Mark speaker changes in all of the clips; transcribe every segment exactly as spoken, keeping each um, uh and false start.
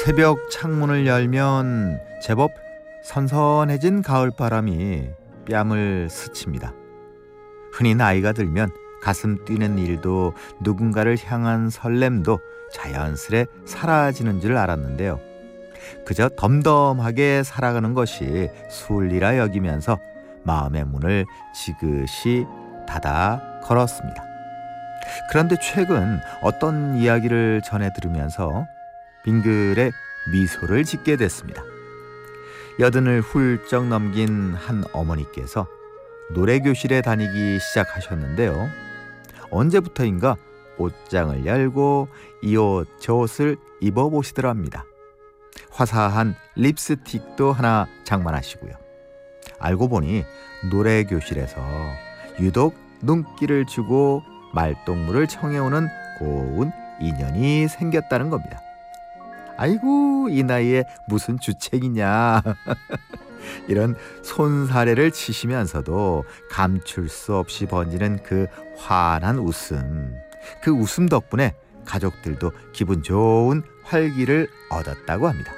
Speaker 1: 새벽 창문을 열면 제법 선선해진 가을바람이 뺨을 스칩니다. 흔히 나이가 들면 가슴 뛰는 일도 누군가를 향한 설렘도 자연스레 사라지는 줄 알았는데요. 그저 덤덤하게 살아가는 것이 순리라 여기면서 마음의 문을 지그시 닫아 걸었습니다. 그런데 최근 어떤 이야기를 전해 들으면서 빙글에 미소를 짓게 됐습니다. 여든을 훌쩍 넘긴 한 어머니께서 노래교실에 다니기 시작하셨는데요. 언제부터인가 옷장을 열고 이 옷 저 옷을 입어보시더랍니다. 화사한 립스틱도 하나 장만하시고요. 알고 보니 노래교실에서 유독 눈길을 주고 말동무를 청해오는 고운 인연이 생겼다는 겁니다. 아이고, 이 나이에 무슨 주책이냐. 이런 손사래를 치시면서도 감출 수 없이 번지는 그 환한 웃음. 그 웃음 덕분에 가족들도 기분 좋은 활기를 얻었다고 합니다.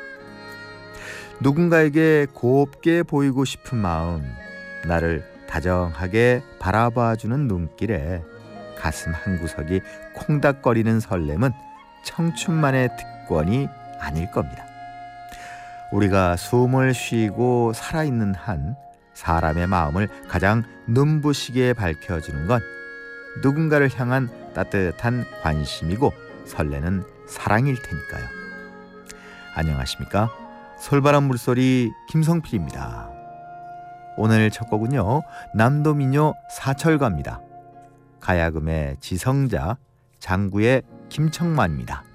Speaker 1: 누군가에게 곱게 보이고 싶은 마음, 나를 다정하게 바라봐주는 눈길에 가슴 한구석이 콩닥거리는 설렘은 청춘만의 특권이 아닐 겁니다. 우리가 숨을 쉬고 살아있는 한 사람의 마음을 가장 눈부시게 밝혀주는 건 누군가를 향한 따뜻한 관심이고 설레는 사랑일 테니까요. 안녕하십니까? 솔바람 물소리 김성필입니다. 오늘 첫 곡은요, 남도민요 사철가입니다. 가야금의 지성자 장구의 김청만입니다.